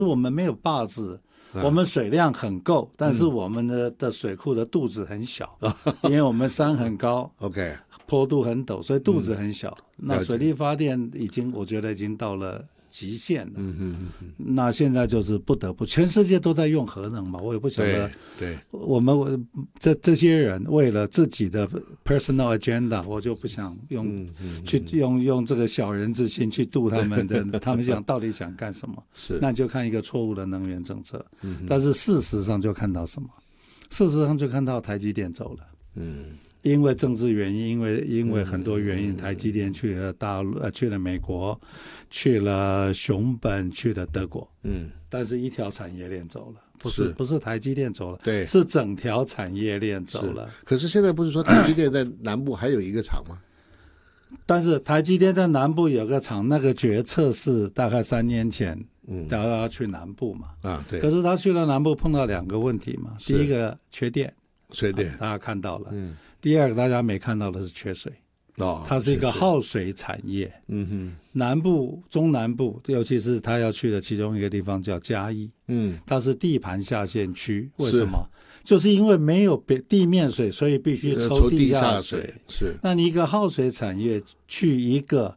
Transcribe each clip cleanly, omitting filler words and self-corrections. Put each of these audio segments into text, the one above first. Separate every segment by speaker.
Speaker 1: 我们没有坝子，我们水量很够，但是我们的水库的肚子很小，因为我们山很高
Speaker 2: ，OK，
Speaker 1: 坡度很陡，所以肚子很小。那水力发电我觉得已经到了极限了。那现在就是不得不，全世界都在用核能嘛，我也不晓得。
Speaker 2: 对，
Speaker 1: 我们这些人为了自己的 personal agenda， 我就不想用这个小人之心去度他们的，他们到底想干什么？
Speaker 2: 是，
Speaker 1: 那你就看一个错误的能源政策。但是事实上就看到什么？事实上就看到台积电走了。因为政治原因，因为很多原因，台积电去了大陆，去了美国，去了熊本，去了德国。但是一条产业链走了，不是台积电走了，
Speaker 2: 对，
Speaker 1: 是整条产业链走了。
Speaker 2: 可是现在不是说台积电在南部还有一个厂吗？
Speaker 1: 但是台积电在南部有个厂，那个决策是大概3年前，要去南部嘛。
Speaker 2: 对。
Speaker 1: 可是他去了南部碰到2个问题嘛，第一个缺电，大家看到了。第二个大家没看到的是缺水。它是一个耗水产业。南部、中南部，尤其是他要去的其中一个地方叫嘉义。它是地盘下陷区，为什么？就是因为没有地面水，所以必须抽地下水。
Speaker 2: 是，
Speaker 1: 那你一个耗水产业去一个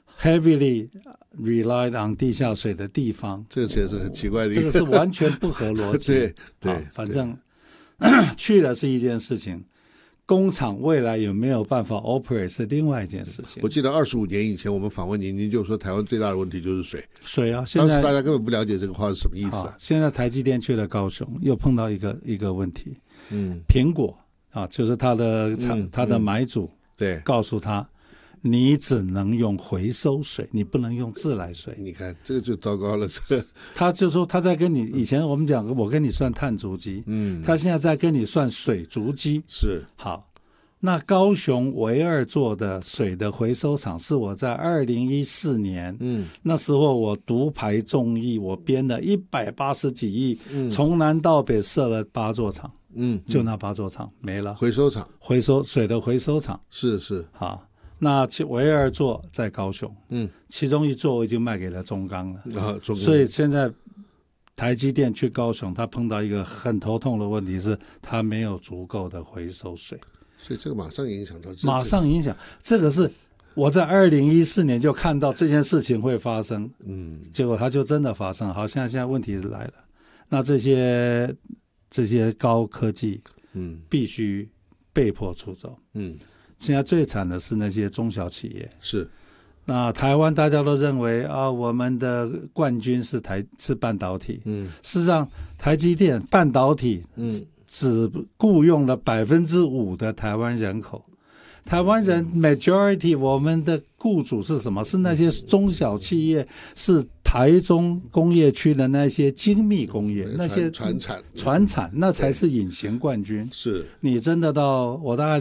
Speaker 1: heavily relied on 地下水的地方，
Speaker 2: 这个其实是很奇怪的，
Speaker 1: 这个是完全不合逻辑。
Speaker 2: 对，
Speaker 1: 反正去了是一件事情。工厂未来有没有办法 operate 是另外一件事情。
Speaker 2: 我记得25年以前我们访问您就说台湾最大的问题就是水
Speaker 1: 啊。现在
Speaker 2: 当时大家根本不了解这个话是什么意思啊。
Speaker 1: 现在台积电去了高雄，又碰到一个问题。苹果就是他的买主，
Speaker 2: 对，
Speaker 1: 告诉他你只能用回收水，你不能用自来水。
Speaker 2: 你看这个就糟糕了。
Speaker 1: 他就说他在跟你，以前我们讲我跟你算碳足迹，他现在在跟你算水足迹。
Speaker 2: 是，
Speaker 1: 好，那高雄唯二做的水的回收厂是我在2014年，那时候我独排众议，我编了180几亿，从南到北设了8座厂，就那8座厂没了，
Speaker 2: 回收厂，
Speaker 1: 水的回收厂。
Speaker 2: 是，
Speaker 1: 好。那唯二座在高雄，其中一座我已经卖给了中钢了，所以现在台积电去高雄，他碰到一个很头痛的问题是，他没有足够的回收水，
Speaker 2: 所以这个马上影响到，
Speaker 1: 这个是我在2014年就看到这件事情会发生，结果它就真的发生。好，现在问题来了，那这些高科技，必须被迫出走，现在最惨的是那些中小企业。
Speaker 2: 是，
Speaker 1: 那台湾大家都认为我们的冠军是半导体。事实上，台积电半导体只雇佣了5%的台湾人口。台湾人 majority 我们的雇主是什么？是那些中小企业，是台中工业区的那些精密工业，那些传产，那才是隐形冠军。
Speaker 2: 是，
Speaker 1: 你真的我大概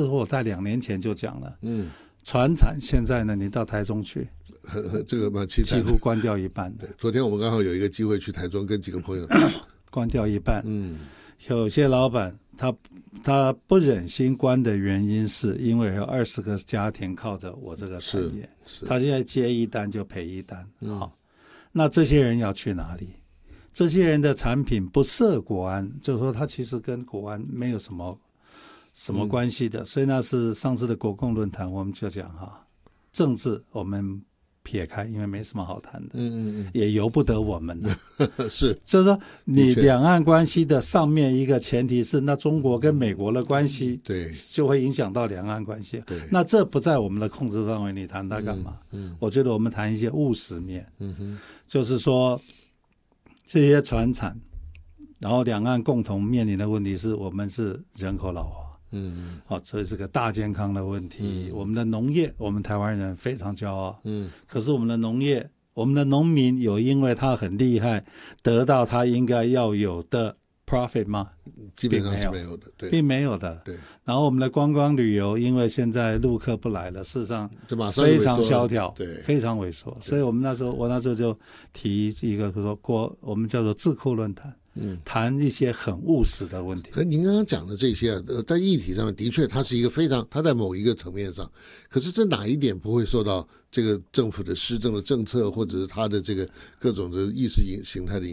Speaker 1: 2年前就讲了，传产现在呢，你到台中去，
Speaker 2: 这个蛮凄惨的，
Speaker 1: 几乎关掉一半的。
Speaker 2: 昨天我们刚好有一个机会去台中，跟几个朋友
Speaker 1: 关掉一半。有些老板他不忍心关的原因是因为有20个家庭靠着我这个产业，他现在接一单就赔一单。好，那这些人要去哪里？这些人的产品不涉国安，就是说他其实跟国安没有什么关系的。所以那是上次的国共论坛，我们就讲政治我们撇开，因为没什么好谈的，也由不得我们的。
Speaker 2: 是，
Speaker 1: 就是说你两岸关系的上面一个前提是，那中国跟美国的关系，
Speaker 2: 对，
Speaker 1: 就会影响到两岸关系。那这不在我们的控制范围，你谈它干嘛？我觉得我们谈一些务实面，就是说这些传产，然后两岸共同面临的问题是我们是人口老化。所以是个大健康的问题。我们的农业，我们台湾人非常骄傲。可是我们的农业，我们的农民有因为他很厉害，得到他应该要有的 profit 吗？
Speaker 2: 基本上是没有的，对，
Speaker 1: 并没有的。
Speaker 2: 对。
Speaker 1: 然后我们的观光旅游，因为现在陆客不来了，事实上非常萧条，
Speaker 2: 对，
Speaker 1: 非常萎缩。所以我那时候就提一个说我们叫做智库论坛。谈一些很务实的问题。
Speaker 2: 可您刚刚讲的这些在议题上面的确它是一个它在某一个层面上，可是这哪一点不会受到这个政府的施政的政策或者是它的这个各种的意识形态的影响？